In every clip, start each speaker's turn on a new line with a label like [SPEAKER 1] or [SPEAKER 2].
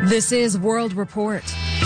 [SPEAKER 1] This is World Report.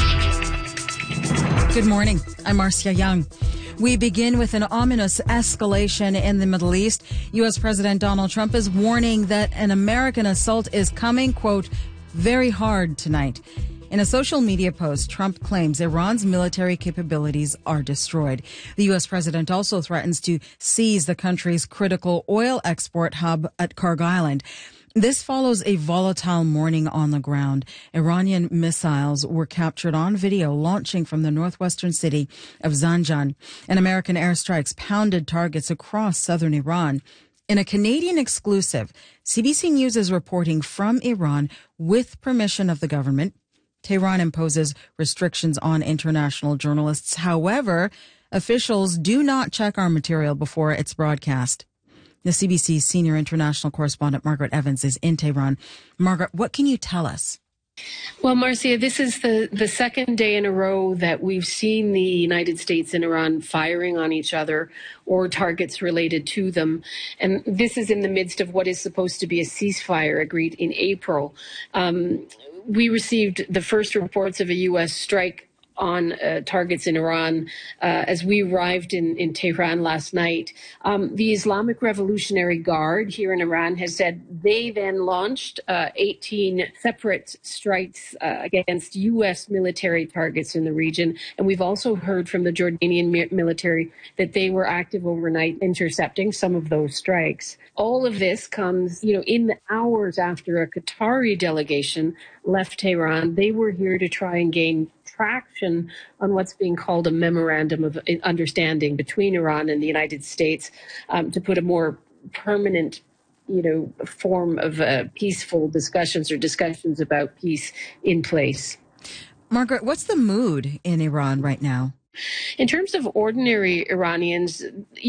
[SPEAKER 1] Good morning. I'm Marcia Young. We begin with an ominous escalation in the Middle East. U.S. President Donald Trump is warning that an American assault is coming, quote, very hard tonight. In a social media post, Trump claims Iran's military capabilities are destroyed. The U.S. president also threatens to seize the country's critical oil export hub at Kharg Island. This follows a volatile morning on the ground. Iranian missiles were captured on video launching from the northwestern city of Zanjan, and American airstrikes pounded targets across southern Iran. In a Canadian exclusive, CBC News is reporting from Iran with permission of the government. Tehran imposes restrictions on international journalists. However, officials do not check our material before it's broadcast. The CBC's senior international correspondent, Margaret Evans, is in Tehran. Margaret, what can you tell us?
[SPEAKER 2] Well, Marcia, this is the second day in a row that we've seen the United States and Iran firing on each other or targets related to them. And this is in the midst of what is supposed to be a ceasefire agreed in April. We received the first reports of a U.S. strike on targets in Iran as we arrived in Tehran last night. The Islamic Revolutionary Guard here in Iran has said they then launched 18 separate strikes against U.S. military targets in the region. And we've also heard from the Jordanian military that they were active overnight intercepting some of those strikes. All of this comes, in the hours after a Qatari delegation left Tehran. They were here to try and gain traction on what's being called a memorandum of understanding between Iran and the United States to put a more permanent, form of peaceful discussions or discussions about peace in place.
[SPEAKER 1] Margaret, what's the mood in Iran right now?
[SPEAKER 2] In terms of ordinary Iranians,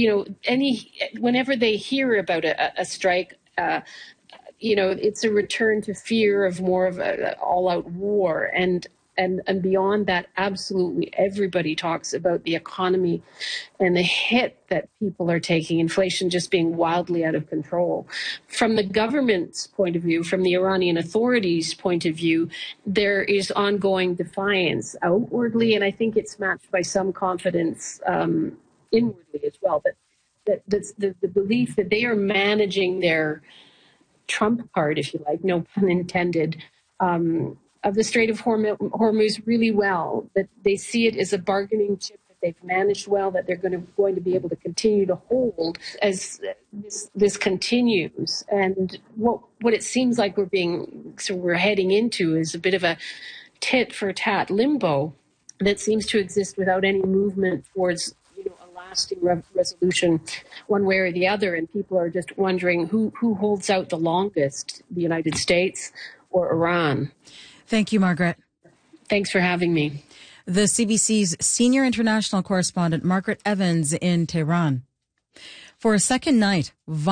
[SPEAKER 2] whenever they hear about a strike, it's a return to fear of more of an all-out war. And beyond that, absolutely everybody talks about the economy and the hit that people are taking, inflation just being wildly out of control. From the government's point of view, from the Iranian authorities' point of view, there is ongoing defiance outwardly, and I think it's matched by some confidence inwardly as well. That the belief that they are managing their trump card, if you like, no pun intended, of the Strait of Hormuz really well, that they see it as a bargaining chip that they've managed well, that they're going to be able to continue to hold as this continues. And what it seems like we're heading into is a bit of a tit for tat limbo that seems to exist without any movement towards a lasting resolution one way or the other. And people are just wondering who holds out the longest, the United States or Iran.
[SPEAKER 1] Thank you, Margaret.
[SPEAKER 2] Thanks for having me.
[SPEAKER 1] The CBC's senior international correspondent, Margaret Evans in Tehran. For a second night,